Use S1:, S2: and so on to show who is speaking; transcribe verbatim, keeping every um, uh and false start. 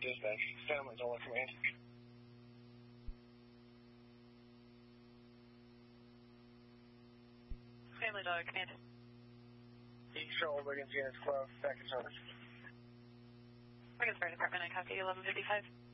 S1: dispatch. Family Dollar Command.
S2: Family Dollar Command.
S1: East Shuttle Wiggins units close. Back in service.
S2: Wiggins Fire Department, I copy eleven fifty-five.